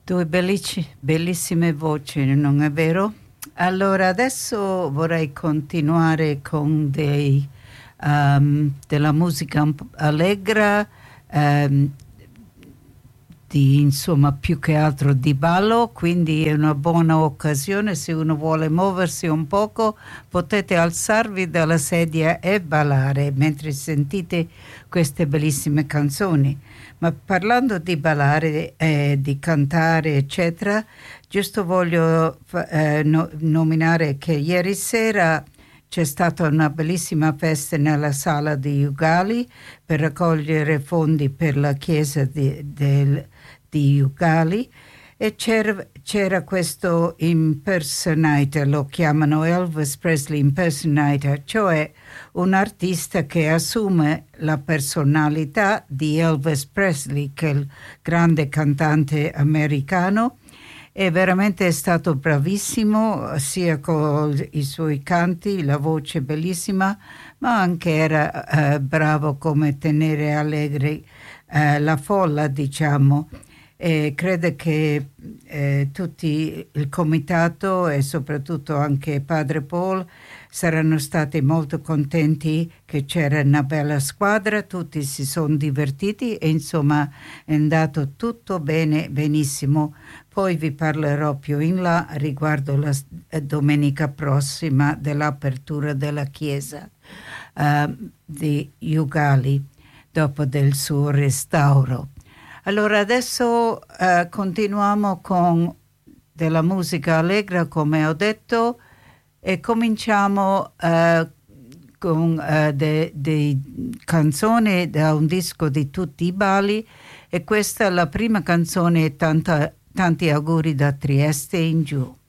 Due bellissime voci, non è vero? Allora, adesso vorrei continuare con della musica un po' allegra, ehm, insomma, più che altro di ballo, quindi è una buona occasione. Se uno vuole muoversi un poco, potete alzarvi dalla sedia e ballare mentre sentite queste bellissime canzoni. Ma parlando di ballare, di cantare, eccetera, giusto voglio nominare che ieri sera c'è stata una bellissima festa nella sala di Ugali per raccogliere fondi per la chiesa di Ugali, e c'era questo impersonator, lo chiamano Elvis Presley impersonator, cioè un artista che assume la personalità di Elvis Presley, che è il grande cantante americano. E veramente è stato bravissimo sia con i suoi canti, la voce bellissima, ma anche era bravo come tenere allegri la folla, diciamo. E credo che tutti il comitato e soprattutto anche Padre Paul saranno stati molto contenti che c'era una bella squadra, tutti si sono divertiti e insomma è andato tutto bene, benissimo. Poi vi parlerò più in là riguardo la domenica prossima dell'apertura della chiesa di Ugali dopo del suo restauro. Allora adesso continuiamo con della musica allegra, come ho detto, e cominciamo con delle canzoni da un disco di Tutti i Bali, e questa è la prima canzone, tanti auguri da Trieste in giù.